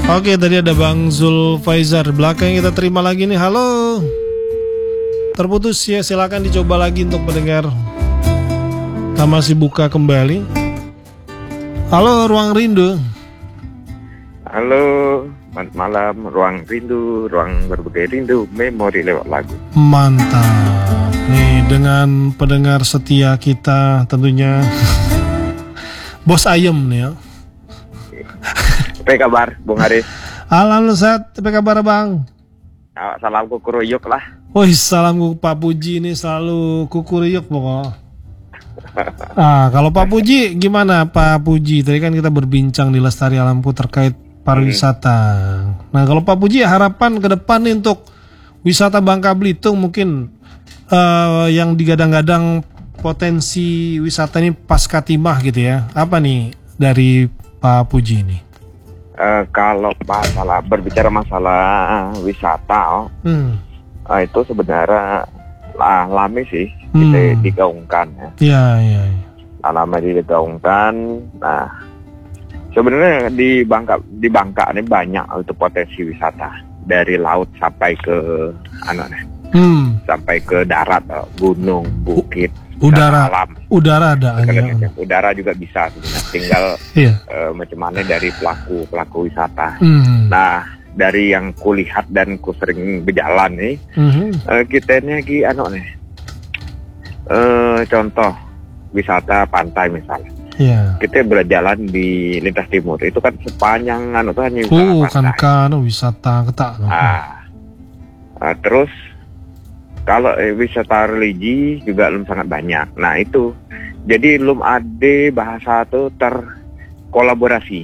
Oke, tadi ada Bang Zul Faizar. Belakang kita terima lagi nih. Halo. Terputus ya, silakan dicoba lagi untuk mendengar. Kita masih buka kembali. Halo, Ruang Rindu. Halo, selamat malam. Ruang Rindu, ruang berbagai rindu, memori lewat lagu. Mantap. Nih, dengan pendengar setia kita tentunya Bos Ayem nih ya. Apa kabar, Bung Haris? Alhamdulillah sehat. Apa kabar Bang? Salam kukuruyuk lah. Wih, salam Pak Puji ini selalu kukuruyuk pokok. Kalau Pak Puji gimana Pak Puji? Tadi kan kita berbincang di Lestari Alamku terkait pariwisata. Nah, kalau Pak Puji harapan ke depan nih untuk wisata Bangka Belitung mungkin yang digadang-gadang potensi wisata ini pasca timah gitu ya. Apa nih dari Pak Puji ini? Kalau berbicara masalah wisata, itu sebenarnya lama sih kita digaungkan ya. Iya. Lama digaungkan. Nah, sebenarnya di Bangka ini banyak itu potensi wisata dari laut sampai ke sampai ke darat, gunung, bukit, udara, alam. Udara ada. Udara juga bisa sebenarnya. Tinggal macam mana dari pelaku wisata. Nah, dari yang kulihat dan ku sering berjalan nih, kita ini lagi contoh wisata pantai misalnya. Kita berjalan di lintas timur itu kan sepanjang tuh hanya wisata ketak. Terus kalau wisata religi juga belum sangat banyak. Nah itu, jadi belum ada bahasa tuh terkolaborasi.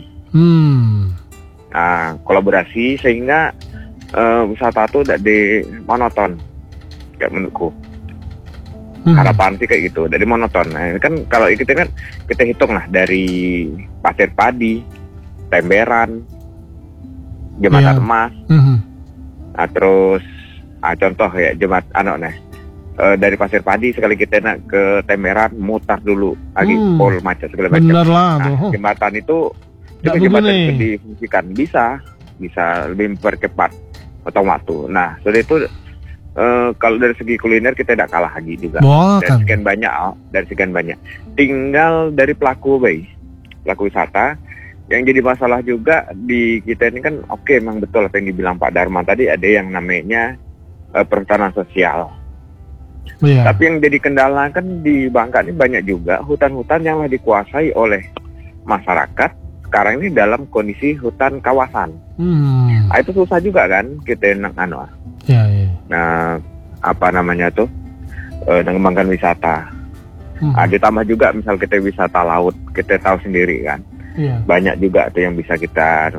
Nah, kolaborasi sehingga wisata tuh tidak monoton, kayak menurutku. Harapan sih kayak gitu, dari monoton. Nah, kan kalau kita hitung lah dari Pasir Padi, Temberan, Jembatan Emas, nah, terus contoh ya dari Pasir Padi sekali kita nak ke Temberan mutar dulu lagi pol macet segala macam. Nah, jembatan itu jembatan difungsikan bisa lebih mempercepat potong waktu. Nah, sudah itu kalau dari segi kuliner kita tidak kalah lagi juga. Dari sekian banyak. Tinggal dari pelaku wisata yang jadi masalah juga di kita ini kan memang betul apa yang dibilang Pak Dharma tadi, ada yang namanya perhutanan sosial. Tapi yang jadi kendala kan di Bangka ini banyak juga hutan-hutan yang dikuasai oleh masyarakat sekarang ini dalam kondisi hutan kawasan. Itu susah juga kan kita Nah, apa namanya tuh mengembangkan wisata. Ditambah juga misal kita wisata laut, kita tahu sendiri kan. Banyak juga tuh yang bisa kita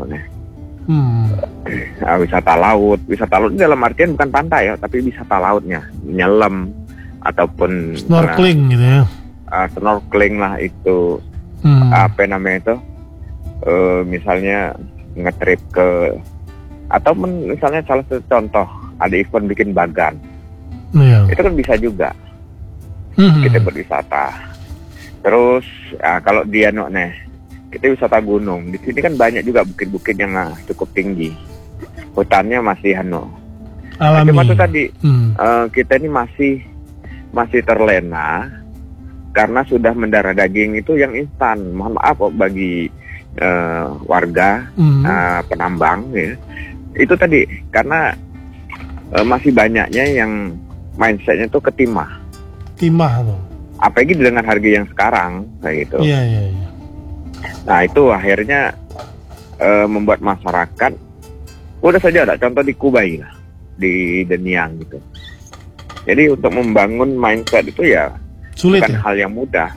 wisata laut ini dalam artian bukan pantai ya, tapi wisata lautnya, nyelam ataupun snorkeling gitu ya. Snorkeling lah itu. Apa namanya itu? Misalnya ngetrip ke, atau misalnya salah satu contoh ada event bikin bagan, itu kan bisa juga kita berwisata. Terus kalau dia kita wisata gunung, di sini kan banyak juga bukit-bukit yang cukup tinggi, hutannya masih alami. Cuma tuh tadi kita ini masih terlena karena sudah mendarah daging itu yang instan. Mohon maaf bagi warga penambang ya. Itu tadi karena masih banyaknya yang mindsetnya tuh timah tuh. Apalagi dengan harga yang sekarang kayak gitu. Iya. Nah itu akhirnya membuat masyarakat udah saja ada contoh di Kubai lah, di Deniang gitu. Jadi untuk membangun mindset itu ya sulit, bukan hal yang mudah.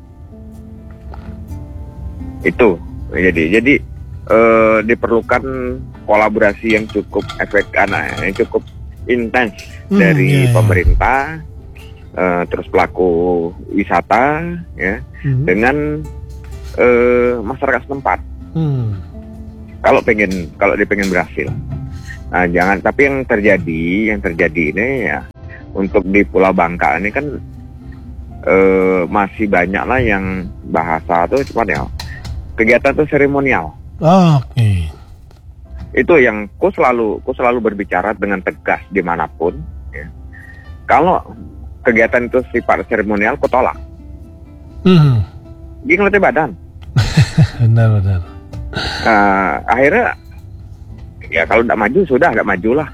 Itu jadi diperlukan kolaborasi yang cukup yang cukup intens dari pemerintah, terus pelaku wisata ya, dengan masyarakat setempat. Kalau dia pengen berhasil. Nah, tapi yang terjadi ini ya untuk di Pulau Bangka ini kan masih banyak lah yang bahasa tuh cuma ya kegiatan tuh seremonial. Itu yang ku selalu berbicara dengan tegas dimanapun. Ya. Kalau kegiatan itu sifat seremonial, ku tolak. Dia ngelatih badan. Benar. Akhirnya ya kalau tidak maju sudah tidak majulah.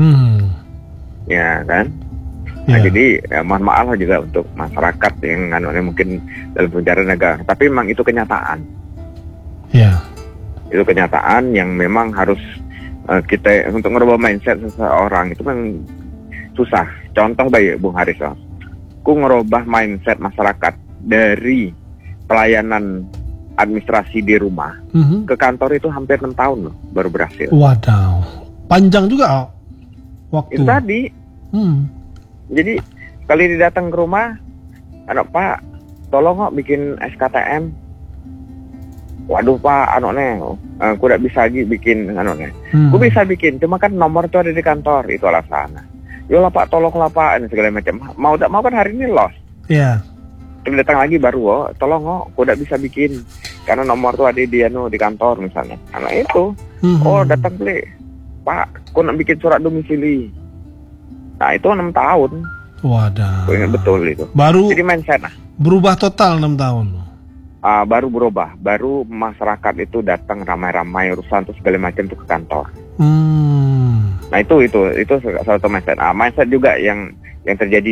Ya kan. Nah, jadi ya, mohon maaf juga untuk masyarakat yang mungkin dalam penjara negara. Tapi memang itu kenyataan. Ya. Itu kenyataan yang memang harus kita untuk merubah mindset seseorang itu memang susah. Contoh baik Bung Haris, aku ngerubah mindset masyarakat dari pelayanan administrasi di rumah ke kantor itu hampir 6 tahun loh baru berhasil. Wadaw, panjang juga waktu. Itu tadi. Jadi kali datang ke rumah, Pak, tolong kok bikin SKTM. Waduh Pak, aku tidak bisa lagi bikin Aku bisa bikin, cuma kan nomor itu ada di kantor, itu alasannya. Yolah Pak, tolonglah Pak, dan segala macam. Mau tak mau kan hari ini lost. Iya. Terus datang lagi baru, tolong aku tidak bisa bikin karena nomor itu ada di kantor misalnya. Anak itu, datang beli, Pak, aku nak bikin surat domisili. Nah itu 6 tahun. Wadah. Aku ingat betul itu. Baru. Jadi mindset berubah total 6 tahun. Baru berubah, baru masyarakat itu datang ramai-ramai urusan tuh segala macam tuh ke kantor. Nah itu salah satu mindset. Mindset juga yang terjadi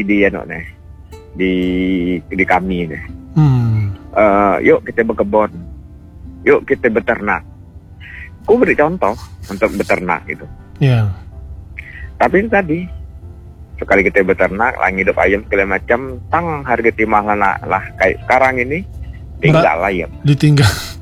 di kami nih. Yuk kita berkebun, yuk kita beternak. Aku beri contoh untuk beternak gitu. Iya. Tapi itu tadi sekali kita beternak, lang hidup ayam segala macam, tang harga timah lah kayak sekarang ini. Tinggal ayam. Ditinggal.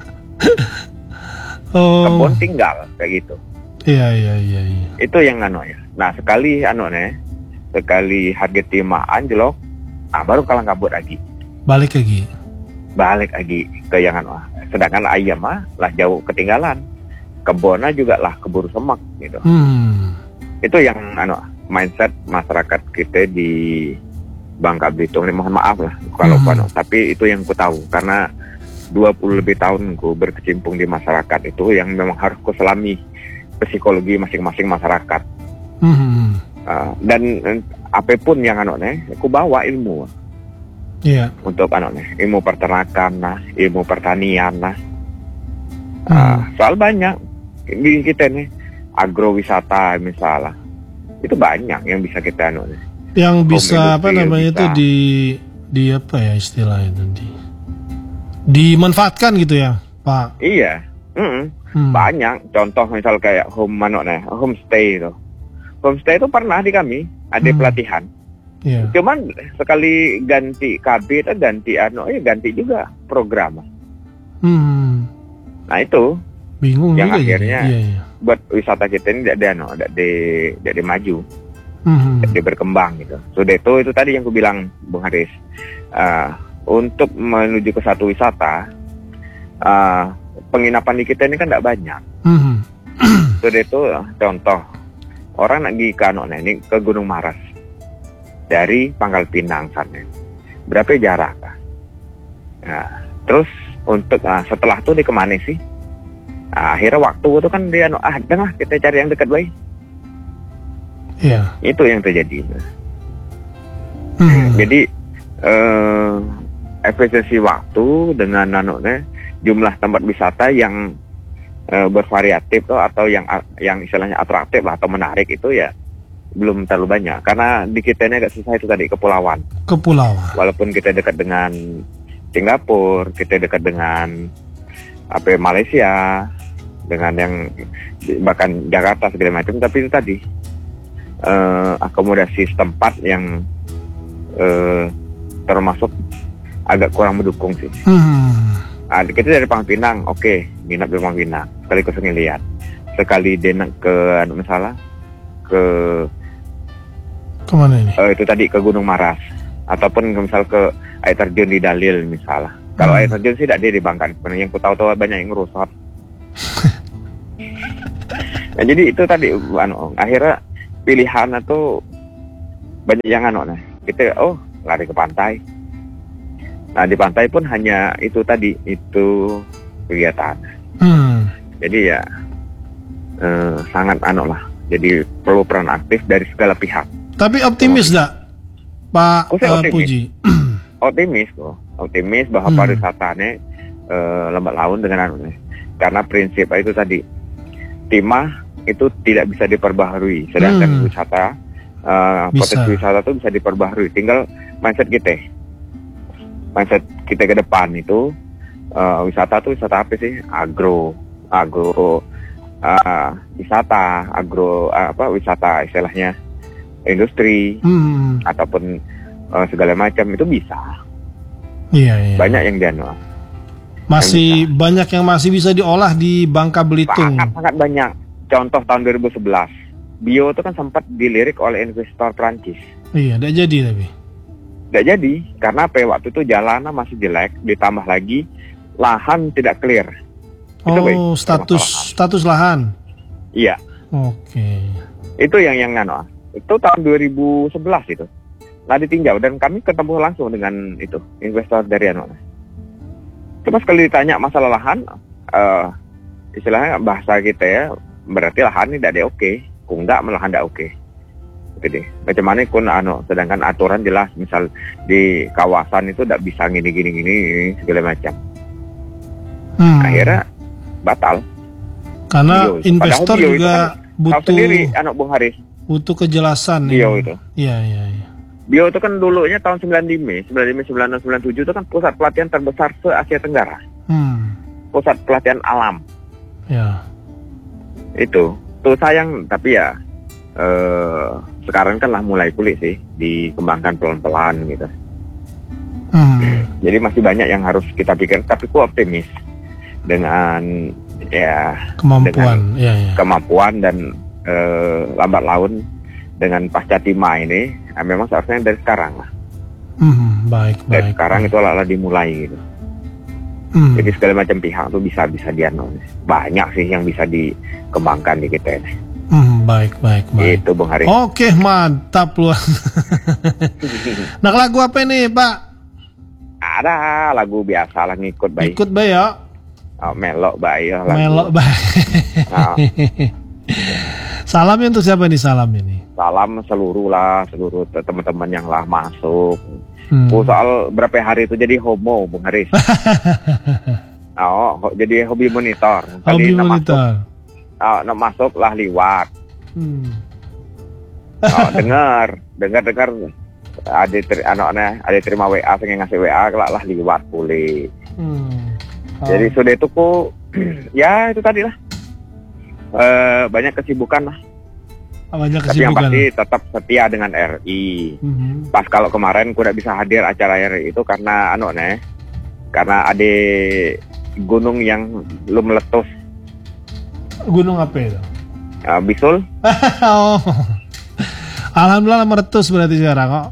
Kebun tinggal kayak gitu. Iya. Itu yang ya. Nah sekali sekali harga timah anjlok, baru kalang kabut lagi. Balik lagi ke yang Sedangkan ayam lah jauh ketinggalan. Kebunnya juga lah keburu semak gitu. Itu yang mindset masyarakat kita di Bangka Belitung ini, mohon maaf lah kalau tapi itu yang ku tahu karena 20 lebih tahun ku berkecimpung di masyarakat itu yang memang harus ku selami psikologi masing-masing masyarakat. Dan apapun yang ku bawa ilmu. Iya. Untuk ilmu peternakan ilmu pertanian soal banyak di kita nih agrowisata misalnya. Itu banyak yang bisa kita yang bisa itu di apa ya istilahnya tadi dimanfaatkan gitu ya Pak. Iya. Banyak contoh misal kayak homestay itu pernah di kami ada pelatihan. Cuman sekali ganti KB itu ganti juga program. Nah itu bingung yang juga akhirnya buat wisata kita ini tidak maju. Dia berkembang gitu. Sudah itu tadi yang aku bilang Bung Haris. Untuk menuju ke satu wisata, penginapan di kita ini kan tidak banyak. Sudah itu contoh orang lagi ke Gunung Maras dari Pangkal Pinang sana. Berapa jarak? Nah, terus untuk setelah itu di kemana sih? Akhirnya waktu itu kan dia kita cari yang dekat baik. Iya. Itu yang terjadi. Jadi efisiensi waktu dengan jumlah tempat wisata yang bervariatif atau yang istilahnya atraktif atau menarik itu ya belum terlalu banyak karena di kita ini agak susah itu tadi kepulauan. Walaupun kita dekat dengan Singapura, kita dekat dengan Malaysia, dengan yang bahkan Jakarta segala macam, tapi itu tadi akomodasi setempat yang termasuk agak kurang mendukung sih. Kita dari Pangkal Pinang, nginap di Pangkal Pinang, sekali kosong lihat, sekali denak ke kemana ini? Itu tadi ke Gunung Maras, ataupun misal ke air terjun di Dalil misalnya. Kalau air terjun sih tidak di Bangka, yang ku tahu banyak yang rusak. Nah, jadi itu tadi akhirnya pilihan itu banyak yang kita lari ke pantai. Nah di pantai pun hanya itu tadi itu kegiatan. Jadi ya sangat lah. Jadi perlu peran aktif dari segala pihak. Tapi optimis dak, Pak Puji? Optimis bahwa pariwisata ini lambat laun dengan karena prinsip itu tadi, timah itu tidak bisa diperbaharui, sedangkan wisata potensi wisata itu bisa diperbaharui. Tinggal mindset kita ke depan itu. Wisata tuh wisata apa sih? Agro wisata, wisata istilahnya industri ataupun segala macam itu bisa. Iya. Banyak yang masih banyak yang masih bisa diolah di Bangka Belitung. Sangat banyak. Contoh tahun 2011, bio itu kan sempat dilirik oleh investor Prancis. Iya, tidak jadi tapi. Tidak jadi karena waktu itu jalanan masih jelek, ditambah lagi lahan tidak clear. Oh, status lahan. Iya. Oke. Itu yang itu tahun 2011 itu. Nah, ditinjau dan kami ketemu langsung dengan itu investor dari Cuma sekali ditanya masalah lahan, istilahnya bahasa kita ya, berarti lahan ini tidak ada oke. Enggak, lahan tidak oke. Gitu deh. Macam mana pun sedangkan aturan jelas, misal di kawasan itu tidak bisa gini segala macam. Akhirnya batal. Karena investor juga kan, butuh sendiri, Bung Haris. Butuh kejelasan. Bio itu. Iya. Bio itu kan dulunya tahun 95, 97 itu kan pusat pelatihan terbesar se Asia Tenggara. Pusat pelatihan alam. Ya. Itu. Tuh sayang, tapi ya sekarang kan lah mulai pulih sih, dikembangkan pelan-pelan gitu. Jadi masih banyak yang harus kita pikir, tapi aku optimis dengan kemampuan dan lambat laun dengan pasca timah ini, memang seharusnya dari sekarang lah. Baik. Dari sekarang itu adalah dimulai gitu. Jadi segala macam pihak tuh bisa banyak sih yang bisa dikembangkan di kita ini. Baik. Itu Bung Haris. Oke, mantap luar. Nah, lagu apa ini, Pak? Ada lagu biasa lah, ngikut baik. Ikut baik ya. Melok baik ya. Melok baik. Salamnya untuk siapa nih salam ini? Salam seluruh teman-teman yang lah masuk. Soal berapa hari itu jadi homo, Bung Haris. Jadi hobi monitor. Hobi monitor. Masuk lah liwat. Dengar. Ada terima WA, saya ngasih WA lah liwat boleh. Jadi sudah itu ya itu tadi lah. Banyak kesibukan lah. Tapi yang pasti tetap setia dengan RI. Pas kalau kemarin aku tidak bisa hadir acara RI itu karena karena ada gunung yang belum meletus. Gunung apa itu? Bisul. Alhamdulillah meletus berarti sekarang kok.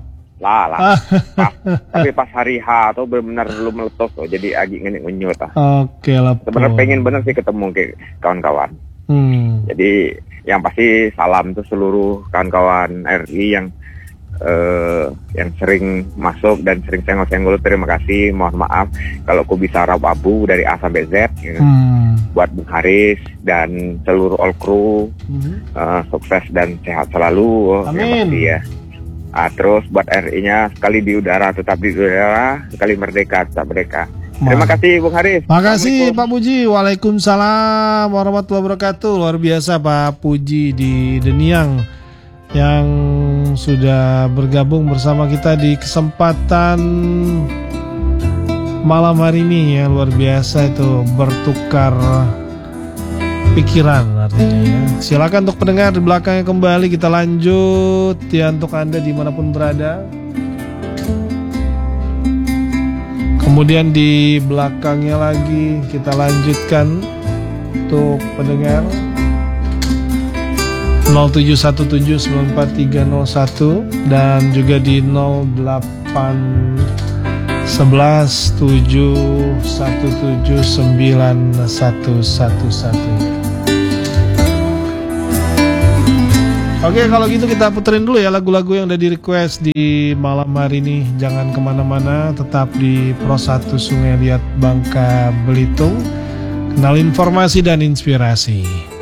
Tapi pas hari H tuh benar-benar belum meletus tuh, jadi agak ngenyut lah. Oke lah. Sebenarnya pengen bener sih ketemu kawan-kawan. Jadi yang pasti salam tuh seluruh kawan-kawan RI yang sering masuk dan sering senggol-senggol. Terima kasih, mohon maaf kalau aku bisa raup abu dari A sampai Z. Buat Bung Haris dan seluruh all crew, sukses dan sehat selalu. Amin. Ya. Terus buat RI-nya sekali di udara tetap di udara, sekali merdeka tetap merdeka. Terima kasih Bung Haris. Makasih Pak Puji. Waalaikumsalam warahmatullahi wabarakatuh. Luar biasa Pak Puji di Deniang yang sudah bergabung bersama kita di kesempatan malam hari ini ya. Luar biasa itu, bertukar pikiran artinya ya. Silakan untuk pendengar di belakangnya kembali kita lanjut ya, untuk Anda dimanapun berada. Kemudian di belakangnya lagi kita lanjutkan untuk pendengar 0717943001 dan juga di 0811171911. Oke, kalau gitu kita puterin dulu ya lagu-lagu yang udah di request di malam hari ini. Jangan kemana-mana, tetap di Pro 1 Sungai Liat Bangka Belitung. Kenal informasi dan inspirasi.